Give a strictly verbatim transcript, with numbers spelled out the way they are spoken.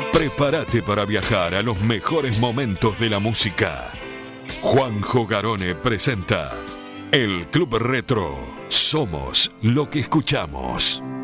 Prepárate para viajar a los mejores momentos de la música. Juanjo Garone presenta El Club Retro. Somos lo que escuchamos.